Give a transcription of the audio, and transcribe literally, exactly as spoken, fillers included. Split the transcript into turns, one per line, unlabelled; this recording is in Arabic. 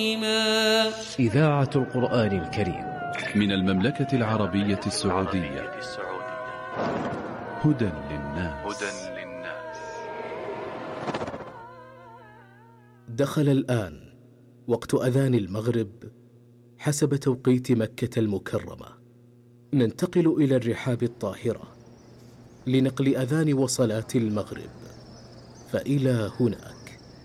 إذاعة القرآن الكريم
من المملكة العربية السعودية. هدى للناس.
دخل الآن وقت أذان المغرب حسب توقيت مكة المكرمة. ننتقل إلى الرحاب الطاهرة لنقل أذان وصلاة المغرب، فإلى هناك.